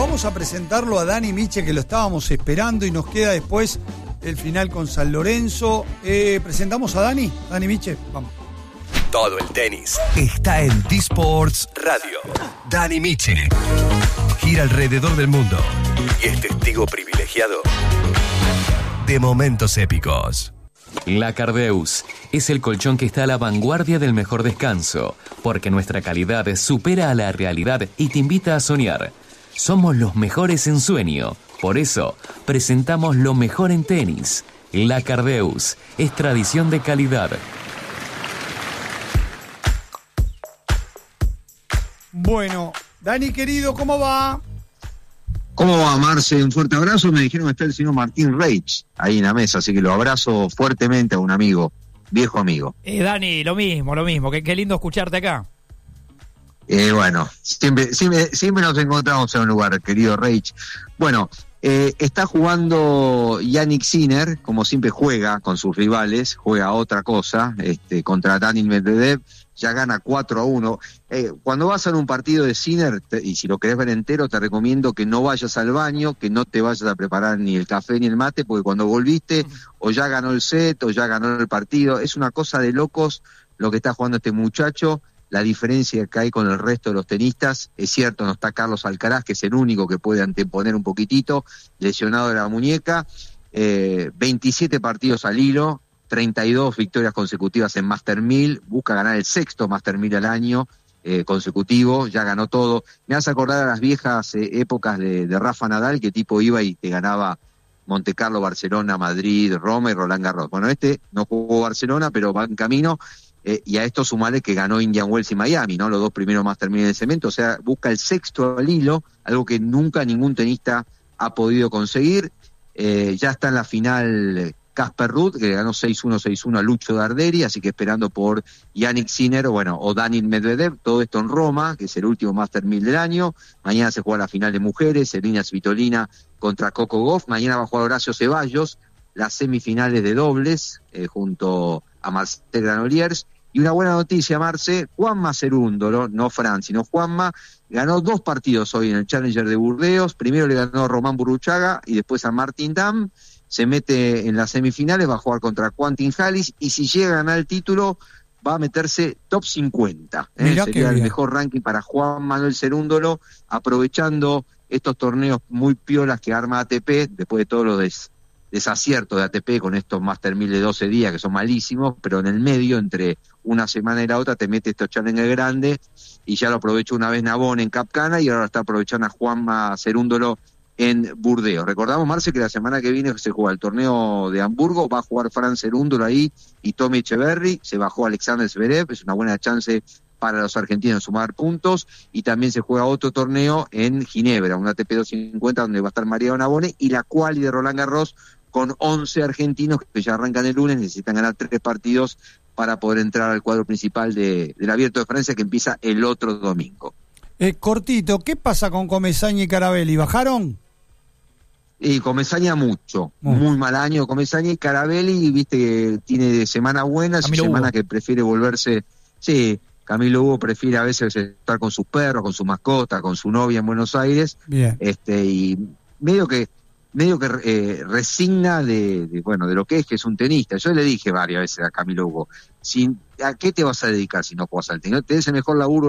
vamos a presentarlo a Dani Miche, que lo estábamos esperando y nos queda después el final con San Lorenzo. ¿Presentamos a Dani Miche? Vamos. Todo el tenis está en D-Sports Radio. Dani Miche gira alrededor del mundo y es testigo privilegiado de momentos épicos. La Cardeus es el colchón que está a la vanguardia del mejor descanso, porque nuestra calidad supera a la realidad y te invita a soñar. Somos los mejores en sueño, por eso presentamos lo mejor en tenis. La Cardeus es tradición de calidad. Bueno, Dani querido, ¿cómo va? ¿Cómo va, Marce? Un fuerte abrazo. Me dijeron que está el señor Martín Reich ahí en la mesa, así que lo abrazo fuertemente a un amigo, viejo amigo. Dani, lo mismo. Qué lindo escucharte acá. Bueno, siempre nos encontramos en un lugar, querido Reich. Bueno, está jugando Jannik Sinner, como siempre juega con sus rivales, juega otra cosa, contra Daniil Medvedev. Ya gana 4-1. Cuando vas a un partido de Sinner, y si lo querés ver entero, te recomiendo que no vayas al baño, que no te vayas a preparar ni el café ni el mate, porque cuando volviste, o ya ganó el set, o ya ganó el partido. Es una cosa de locos lo que está jugando este muchacho. La diferencia que hay con el resto de los tenistas, es cierto, no está Carlos Alcaraz, que es el único que puede anteponer un poquitito, lesionado de la muñeca. 27 partidos al hilo, 32 victorias consecutivas en Master 1000, busca ganar el sexto Master 1000 al año consecutivo, ya ganó todo. Me hace acordar a las viejas épocas de Rafa Nadal, que tipo iba y te ganaba Monte Carlo, Barcelona, Madrid, Roma y Roland Garros. Bueno, no jugó Barcelona, pero va en camino, y a esto sumale que ganó Indian Wells y Miami, ¿no? Los dos primeros Master 1000 del cemento, o sea, busca el sexto al hilo, algo que nunca ningún tenista ha podido conseguir. Ya está en la final Casper Ruud, que ganó 6-1, 6-1 a Lucho Darderi, así que esperando por Jannik Sinner, o Daniil Medvedev, todo esto en Roma, que es el último Master 1000 del año. Mañana se juega la final de mujeres, Elina Svitolina contra Coco Gauff. Mañana va a jugar Horacio Ceballos, las semifinales de dobles, junto a Marcel Granollers. Y una buena noticia, Marce, Juanma Cerúndolo, no Fran, sino Juanma, ganó 2 partidos hoy en el Challenger de Burdeos. Primero le ganó a Román Burruchaga y después a Martin Damm. Se mete en las semifinales, va a jugar contra Quentin Halys, y si llega a ganar el título, va a meterse top 50. Sería el mejor ranking para Juan Manuel Cerúndolo, aprovechando estos torneos muy piolas que arma ATP, después de todos los desaciertos de ATP con estos Master 1000 de 12 días, que son malísimos, pero en el medio, entre una semana y la otra, te mete estos challenges grandes, y ya lo aprovechó una vez Navone en Capcana, y ahora está aprovechando a Juanma Cerúndolo en Burdeos. Recordamos, Marce, que la semana que viene se juega el torneo de Hamburgo, va a jugar Fran Cerúndolo ahí y Tommy Echeverry, se bajó Alexander Zverev, es una buena chance para los argentinos sumar puntos, y también se juega otro torneo en Ginebra, un ATP 250, donde va a estar Mariano Navone, y la quali de Roland Garros con 11 argentinos que ya arrancan el lunes, necesitan ganar 3 partidos para poder entrar al cuadro principal del Abierto de Francia, que empieza el otro domingo. Cortito, ¿qué pasa con Comesaña y Carabelli? ¿Bajaron? Y Comesaña muy mal año. Comesaña y Carabelli, viste que tiene semanas buenas y semanas que prefiere volverse. Sí, Camilo Hugo prefiere a veces estar con sus perros, con su mascota, con su novia en Buenos Aires. Bien. Y medio que resigna de lo que es un tenista. Yo le dije varias veces a Camilo Hugo, ¿a qué te vas a dedicar si no juegas al tenis? Tenés el mejor laburo